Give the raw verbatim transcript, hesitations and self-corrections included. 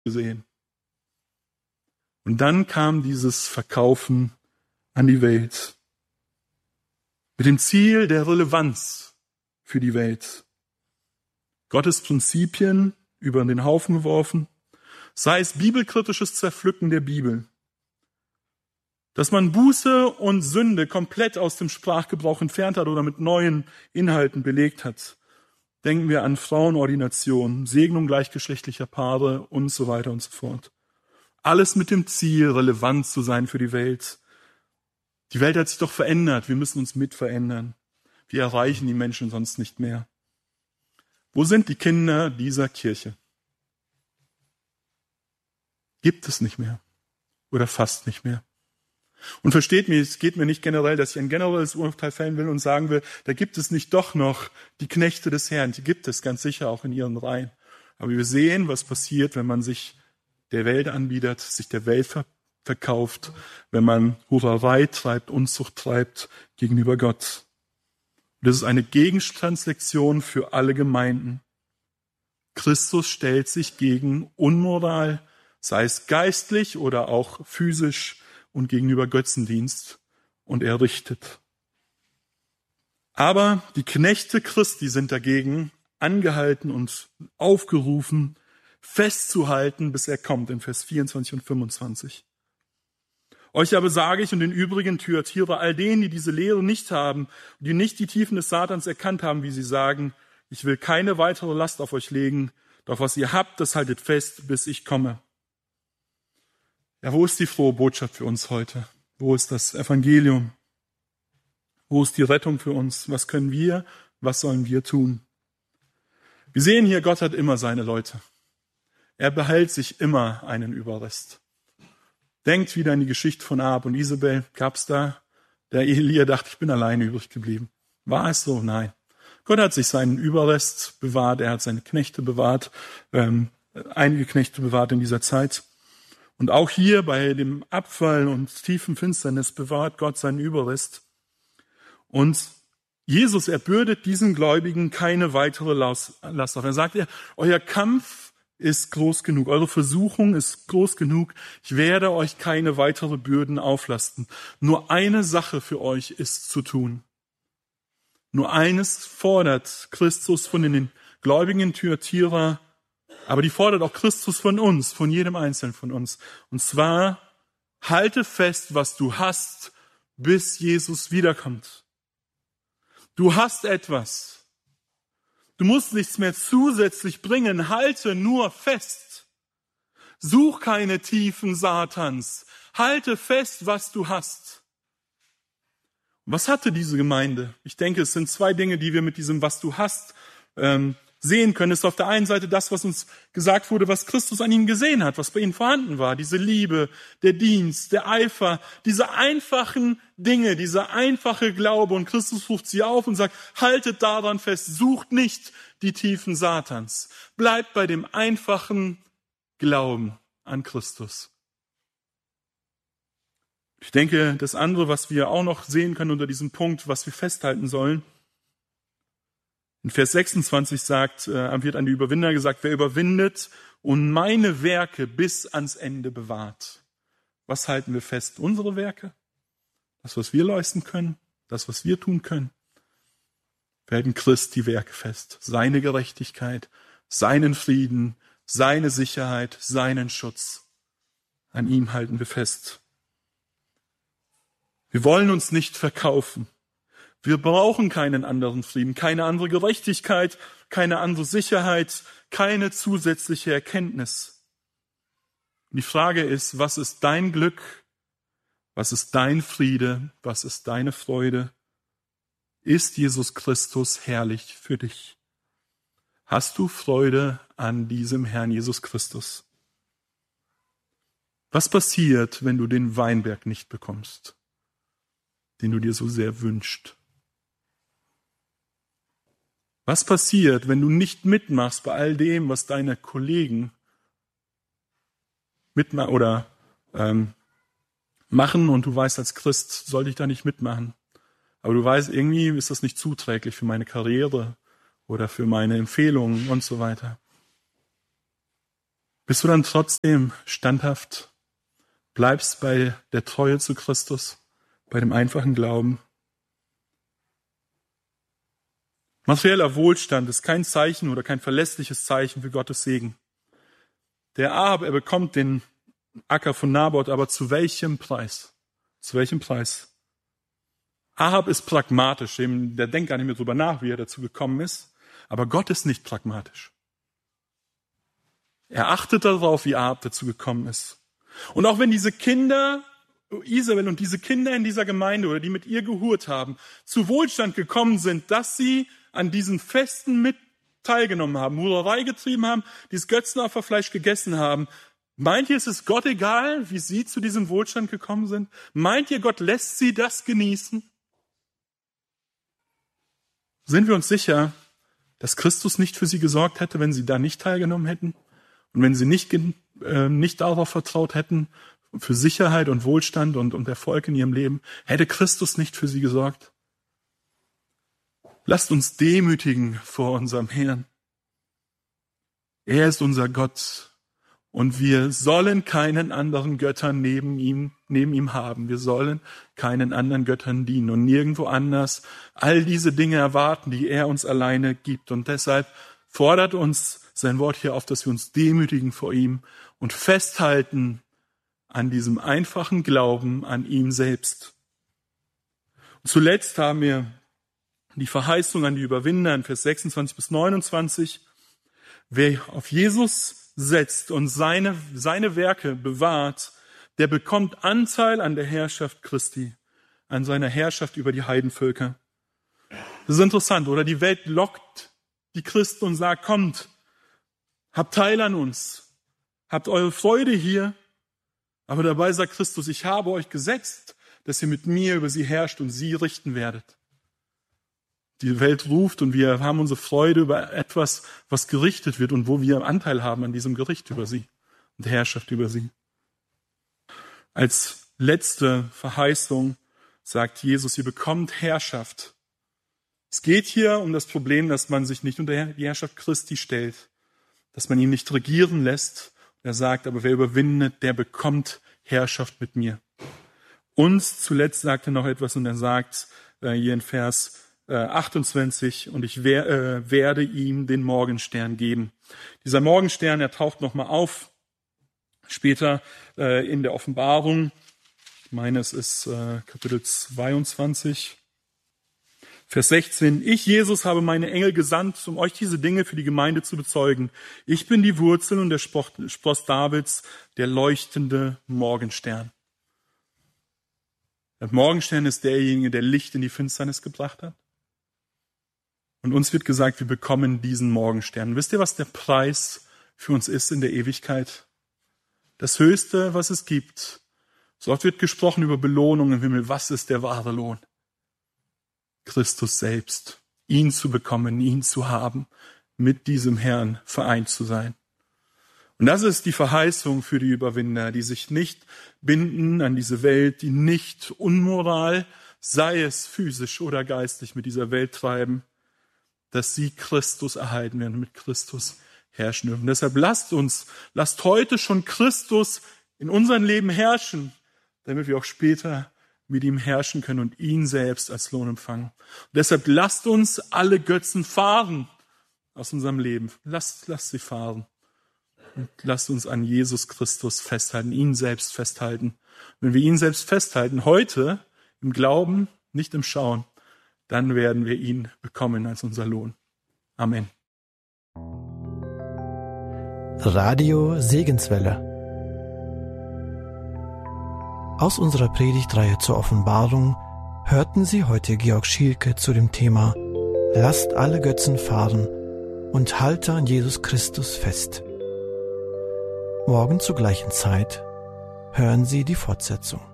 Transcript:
gesehen. Und dann kam dieses Verkaufen an die Welt. Mit dem Ziel der Relevanz für die Welt. Gottes Prinzipien über den Haufen geworfen, sei es bibelkritisches Zerpflücken der Bibel. Dass man Buße und Sünde komplett aus dem Sprachgebrauch entfernt hat oder mit neuen Inhalten belegt hat. Denken wir an Frauenordination, Segnung gleichgeschlechtlicher Paare und so weiter und so fort. Alles mit dem Ziel, relevant zu sein für die Welt. Die Welt hat sich doch verändert, wir müssen uns mit verändern. Wir erreichen die Menschen sonst nicht mehr. Wo sind die Kinder dieser Kirche? Gibt es nicht mehr oder fast nicht mehr. Und versteht mich, es geht mir nicht generell, dass ich ein generelles Urteil fällen will und sagen will, da gibt es nicht doch noch die Knechte des Herrn. Die gibt es ganz sicher auch in ihren Reihen. Aber wir sehen, was passiert, wenn man sich der Welt anbietet, sich der Welt ver- verkauft, wenn man Hurerei treibt, Unzucht treibt gegenüber Gott. Und das ist eine Gegenstandslektion für alle Gemeinden. Christus stellt sich gegen Unmoral, sei es geistlich oder auch physisch, und gegenüber Götzendienst, und er richtet. Aber die Knechte Christi sind dagegen angehalten und aufgerufen, festzuhalten, bis er kommt, in Vers vierundzwanzig und fünfundzwanzig. Euch aber sage ich und den übrigen Thyatira, all denen, die diese Lehre nicht haben und die nicht die Tiefen des Satans erkannt haben, wie sie sagen, ich will keine weitere Last auf euch legen, doch was ihr habt, das haltet fest, bis ich komme. Ja, wo ist die frohe Botschaft für uns heute? Wo ist das Evangelium? Wo ist die Rettung für uns? Was können wir, was sollen wir tun? Wir sehen hier, Gott hat immer seine Leute. Er behält sich immer einen Überrest. Denkt wieder an die Geschichte von Ahab und Isabel. Gab's da? Der Elia dachte, ich bin alleine übrig geblieben. War es so? Nein. Gott hat sich seinen Überrest bewahrt. Er hat seine Knechte bewahrt. Ähm, einige Knechte bewahrt in dieser Zeit. Und auch hier bei dem Abfall und tiefen Finsternis bewahrt Gott seinen Überrest. Und Jesus erbürdet diesen Gläubigen keine weitere Last auf. Er sagt, euer Kampf ist groß genug, eure Versuchung ist groß genug. Ich werde euch keine weitere Bürden auflasten. Nur eine Sache für euch ist zu tun. Nur eines fordert Christus von den Gläubigen in Thyatira, aber die fordert auch Christus von uns, von jedem Einzelnen von uns. Und zwar, halte fest, was du hast, bis Jesus wiederkommt. Du hast etwas. Du musst nichts mehr zusätzlich bringen. Halte nur fest. Such keine Tiefen Satans. Halte fest, was du hast. Was hatte diese Gemeinde? Ich denke, es sind zwei Dinge, die wir mit diesem was du hast ähm, sehen können. Es ist auf der einen Seite das, was uns gesagt wurde, was Christus an ihnen gesehen hat, was bei ihnen vorhanden war. Diese Liebe, der Dienst, der Eifer, diese einfachen Dinge, dieser einfache Glaube. Und Christus ruft sie auf und sagt, haltet daran fest, sucht nicht die Tiefen Satans. Bleibt bei dem einfachen Glauben an Christus. Ich denke, das andere, was wir auch noch sehen können unter diesem Punkt, was wir festhalten sollen, in Vers sechsundzwanzig sagt, äh, wird an die Überwinder gesagt, wer überwindet und meine Werke bis ans Ende bewahrt. Was halten wir fest? Unsere Werke? Das, was wir leisten können? Das, was wir tun können? Wir halten Christi Werke fest. Seine Gerechtigkeit, seinen Frieden, seine Sicherheit, seinen Schutz. An ihm halten wir fest. Wir wollen uns nicht verkaufen. Wir brauchen keinen anderen Frieden, keine andere Gerechtigkeit, keine andere Sicherheit, keine zusätzliche Erkenntnis. Und die Frage ist, was ist dein Glück? Was ist dein Friede? Was ist deine Freude? Ist Jesus Christus herrlich für dich? Hast du Freude an diesem Herrn Jesus Christus? Was passiert, wenn du den Weinberg nicht bekommst, den du dir so sehr wünschst? Was passiert, wenn du nicht mitmachst bei all dem, was deine Kollegen mitmachen oder ähm, machen und du weißt, als Christ sollte ich da nicht mitmachen. Aber du weißt, irgendwie ist das nicht zuträglich für meine Karriere oder für meine Empfehlungen und so weiter. Bist du dann trotzdem standhaft? Bleibst bei der Treue zu Christus, bei dem einfachen Glauben? Materieller Wohlstand ist kein Zeichen oder kein verlässliches Zeichen für Gottes Segen. Der Ahab, er bekommt den Acker von Naboth, aber zu welchem Preis? Zu welchem Preis? Ahab ist pragmatisch, der denkt gar nicht mehr drüber nach, wie er dazu gekommen ist. Aber Gott ist nicht pragmatisch. Er achtet darauf, wie Ahab dazu gekommen ist. Und auch wenn diese Kinder, Isabel und diese Kinder in dieser Gemeinde oder die mit ihr gehurt haben, zu Wohlstand gekommen sind, dass sie an diesen Festen mit teilgenommen haben, Hurerei getrieben haben, dieses Götzenopferfleisch gegessen haben, meint ihr, es ist Gott egal, wie sie zu diesem Wohlstand gekommen sind? Meint ihr, Gott lässt sie das genießen? Sind wir uns sicher, dass Christus nicht für sie gesorgt hätte, wenn sie da nicht teilgenommen hätten? Und wenn sie nicht, äh, nicht darauf vertraut hätten, für Sicherheit und Wohlstand und, und Erfolg in ihrem Leben, hätte Christus nicht für sie gesorgt? Lasst uns demütigen vor unserem Herrn. Er ist unser Gott und wir sollen keinen anderen Göttern neben ihm, neben ihm haben. Wir sollen keinen anderen Göttern dienen und nirgendwo anders all diese Dinge erwarten, die er uns alleine gibt. Und deshalb fordert uns sein Wort hier auf, dass wir uns demütigen vor ihm und festhalten an diesem einfachen Glauben an ihm selbst. Und zuletzt haben wir die Verheißung an die Überwinder in Vers sechsundzwanzig bis neunundzwanzig. Wer auf Jesus setzt und seine, seine Werke bewahrt, der bekommt Anteil an der Herrschaft Christi, an seiner Herrschaft über die Heidenvölker. Das ist interessant, oder? Die Welt lockt die Christen und sagt, kommt, habt Teil an uns, habt eure Freude hier. Aber dabei sagt Christus, ich habe euch gesetzt, dass ihr mit mir über sie herrscht und sie richten werdet. Die Welt ruft und wir haben unsere Freude über etwas, was gerichtet wird und wo wir Anteil haben an diesem Gericht über sie und der Herrschaft über sie. Als letzte Verheißung sagt Jesus, ihr bekommt Herrschaft. Es geht hier um das Problem, dass man sich nicht unter die Herrschaft Christi stellt, dass man ihn nicht regieren lässt. Er sagt, aber wer überwindet, der bekommt Herrschaft mit mir. Und zuletzt sagt er noch etwas und er sagt äh, hier in Vers achtundzwanzig, und ich wer, äh, werde ihm den Morgenstern geben. Dieser Morgenstern, er taucht nochmal auf, später äh, in der Offenbarung. Ich meine, es ist äh, Kapitel zweiundzwanzig, Vers sechzehn. Ich, Jesus, habe meine Engel gesandt, um euch diese Dinge für die Gemeinde zu bezeugen. Ich bin die Wurzel und der Spross Davids, der leuchtende Morgenstern. Der Morgenstern ist derjenige, der Licht in die Finsternis gebracht hat. Und uns wird gesagt, wir bekommen diesen Morgenstern. Wisst ihr, was der Preis für uns ist in der Ewigkeit? Das Höchste, was es gibt. So oft wird gesprochen über Belohnung im Himmel. Was ist der wahre Lohn? Christus selbst. Ihn zu bekommen, ihn zu haben, mit diesem Herrn vereint zu sein. Und das ist die Verheißung für die Überwinder, die sich nicht binden an diese Welt, die nicht Unmoral, sei es physisch oder geistlich, mit dieser Welt treiben, dass sie Christus erhalten werden und mit Christus herrschen dürfen. Deshalb lasst uns, lasst heute schon Christus in unserem Leben herrschen, damit wir auch später mit ihm herrschen können und ihn selbst als Lohn empfangen. Und deshalb lasst uns alle Götzen fahren aus unserem Leben. Lasst, lasst sie fahren. Und lasst uns an Jesus Christus festhalten, ihn selbst festhalten. Wenn wir ihn selbst festhalten, heute im Glauben, nicht im Schauen, dann werden wir ihn bekommen als unser Lohn. Amen. Radio Segenswelle. Aus unserer Predigtreihe zur Offenbarung hörten Sie heute Georg Schielke zu dem Thema Lasst alle Götzen fahren und halte an Jesus Christus fest. Morgen zur gleichen Zeit hören Sie die Fortsetzung.